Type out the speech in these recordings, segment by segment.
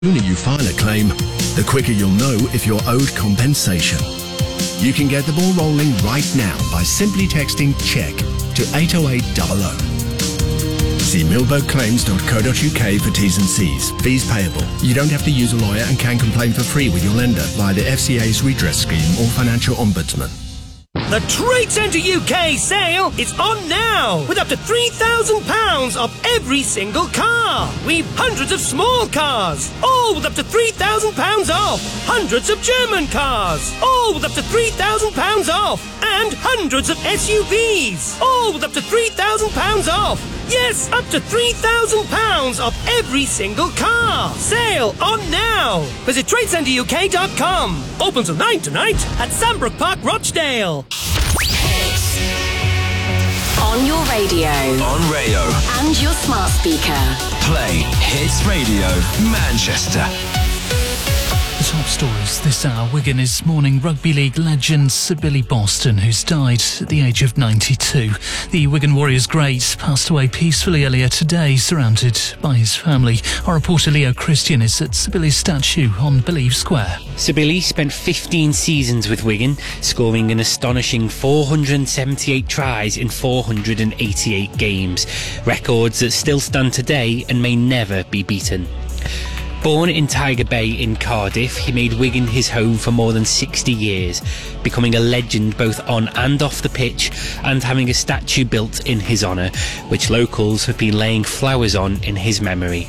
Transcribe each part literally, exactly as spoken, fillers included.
The sooner you file a claim, the quicker you'll know if you're owed compensation. You can get the ball rolling right now by simply texting CHECK to eight oh eight hundred. See milbo claims dot co dot uk for T's and C's. Fees payable. You don't have to use a lawyer and can complain for free with your lender via the F C A's redress scheme or financial ombudsman. The Trade Centre U K sale is on now, with up to three thousand pounds off every single car. We've hundreds of small cars, all with up to three thousand pounds off. Hundreds of German cars, all with up to three thousand pounds off. And hundreds of S U Vs, all with up to three thousand pounds off. Yes, up to three thousand pounds off every single car. Sale on now. Visit trade centre U K dot com. Open till nine tonight at Sandbrook Park, Rochdale. On your radio. On Rayo. And your smart speaker. Play Hits Radio Manchester. The top stories this hour. Wigan is mourning rugby league legend Sir Billy Boston, who's died at the age of ninety-two. The Wigan Warriors great passed away peacefully earlier today, surrounded by his family. Our reporter Leo Christian is at Sir Billy's statue on Believe Square. Sir Billy spent fifteen seasons with Wigan, scoring an astonishing four hundred seventy-eight tries in four hundred eighty-eight games, records that still stand today and may never be beaten. Born in Tiger Bay in Cardiff, he made Wigan his home for more than sixty years, becoming a legend both on and off the pitch, and having a statue built in his honour, which locals have been laying flowers on in his memory.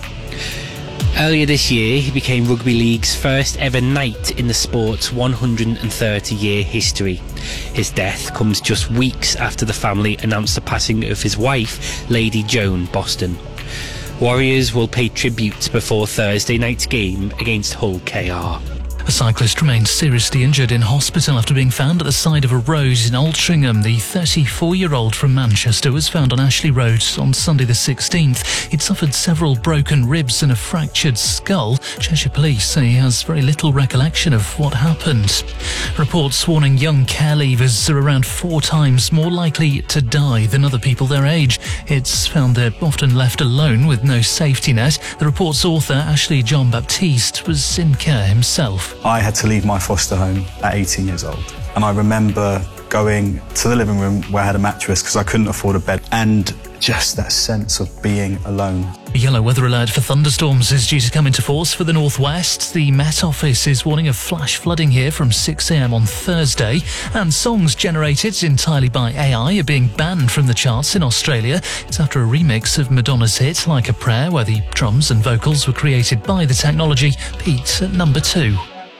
Earlier this year, he became Rugby League's first ever knight in the sport's one hundred thirty year history. His death comes just weeks after the family announced the passing of his wife, Lady Joan Boston. Warriors will pay tribute before Thursday night's game against Hull K R. A cyclist remains seriously injured in hospital after being found at the side of a road in Altrincham. The thirty-four-year-old from Manchester was found on Ashley Road on Sunday the sixteenth. He'd suffered several broken ribs and a fractured skull. Cheshire Police say he has very little recollection of what happened. Reports warning young care leavers are around four times more likely to die than other people their age. It's found they're often left alone with no safety net. The report's author, Ashley John Baptiste, was in care himself. I had to leave my foster home at eighteen years old, and I remember going to the living room where I had a mattress because I couldn't afford a bed, and just that sense of being alone. A yellow weather alert for thunderstorms is due to come into force for the northwest. The Met Office is warning of flash flooding here from six a m on Thursday, and songs generated entirely by A I are being banned from the charts in Australia. It's after a remix of Madonna's hit Like a Prayer, where the drums and vocals were created by the technology, peaked at number two.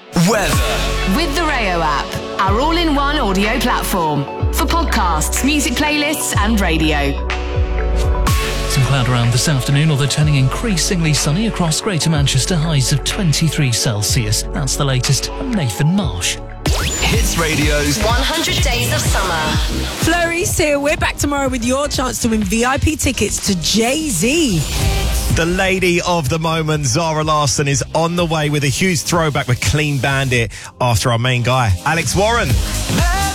Weather. With the Rayo app, our all-in-one audio platform for podcasts, music playlists and radio. Some cloud around this afternoon, although turning increasingly sunny across Greater Manchester, highs of twenty-three Celsius. That's the latest. I'm Nathan Marsh. Hits Radio's one hundred Days of Summer. Flurry's here. We're back tomorrow with your chance to win V I P tickets to Jay-Z. The lady of the moment, Zara Larsson, is on the way with a huge throwback with Clean Bandit after our main guy, Alex Warren.